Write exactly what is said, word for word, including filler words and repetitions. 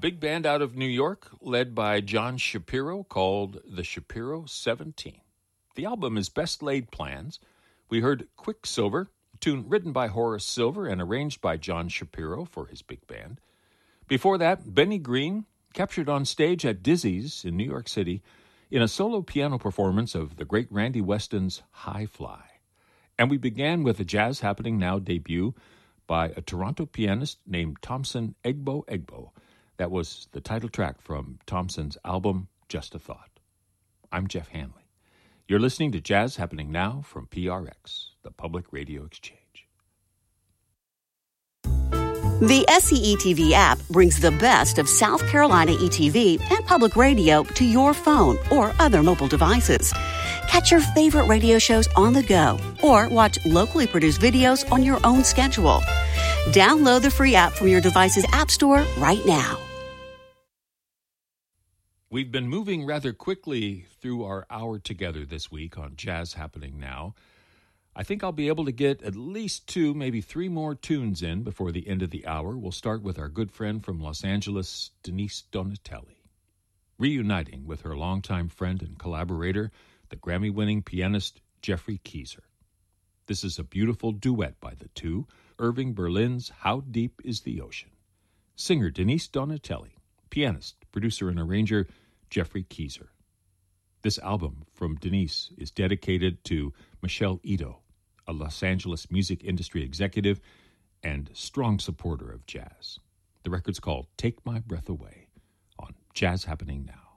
big band out of New York, led by John Shapiro, called the Shapiro seventeen. The album is Best Laid Plans. We heard Quicksilver, a tune written by Horace Silver and arranged by John Shapiro for his big band. Before that, Benny Green, captured on stage at Dizzy's in New York City in a solo piano performance of the great Randy Weston's High Fly. And we began with a Jazz Happening Now debut by a Toronto pianist named Thompson Egbo Egbo. That was the title track from Thompson's album, Just a Thought. I'm Jeff Hanley. You're listening to Jazz Happening Now from P R X, the Public Radio Exchange. The S C E T V app brings the best of South Carolina E T V and public radio to your phone or other mobile devices. Catch your favorite radio shows on the go or watch locally produced videos on your own schedule. Download the free app from your device's app store right now. We've been moving rather quickly through our hour together this week on Jazz Happening Now. I think I'll be able to get at least two, maybe three more tunes in before the end of the hour. We'll start with our good friend from Los Angeles, Denise Donatelli, reuniting with her longtime friend and collaborator, the Grammy-winning pianist Jeffrey Keezer. This is a beautiful duet by the two, Irving Berlin's How Deep is the Ocean. Singer Denise Donatelli, pianist, producer, and arranger Jeffrey Keezer. This album from Denise is dedicated to Michelle Ito, a Los Angeles music industry executive and strong supporter of jazz. The record's called Take My Breath Away on Jazz Happening Now.